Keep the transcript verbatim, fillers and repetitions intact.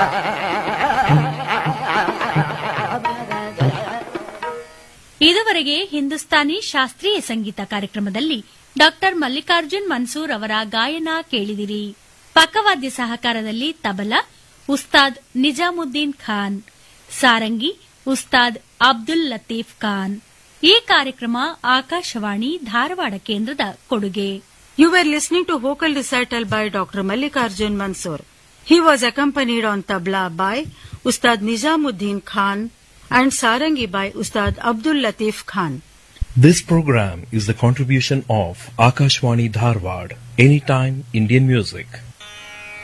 ಇದುವರೆಗೆ ಹಿಂದೂಸ್ತಾನಿ ಶಾಸ್ತ್ರೀಯ ಸಂಗೀತ ಕಾರ್ಯಕ್ರಮದಲ್ಲಿ ಡಾಕ್ಟರ್ ಮಲ್ಲಿಕಾರ್ಜುನ್ ಮನ್ಸೂರ್ ಅವರ ಗಾಯನ ಕೇಳಿದಿರಿ. ಪಕ್ಕವಾದ್ಯ ಸಹಕಾರದಲ್ಲಿ ತಬಲಾ ಉಸ್ತಾದ್ ನಿಜಾಮುದ್ದೀನ್ ಖಾನ್, ಸಾರಂಗಿ ಉಸ್ತಾದ್ ಅಬ್ದುಲ್ ಲತೀಫ್ ಖಾನ್. ಈ ಕಾರ್ಯಕ್ರಮ ಆಕಾಶವಾಣಿ ಧಾರವಾಡ ಕೇಂದ್ರದ ಕೊಡುಗೆ. You were listening to vocal recital by Doctor Mallikarjun Mansoor. He was accompanied on tabla by Ustad Nizamuddin Khan and sarangi by Ustad Abdul Latif Khan. This program is the contribution of Akashwani Dharwad, Anytime Indian Music.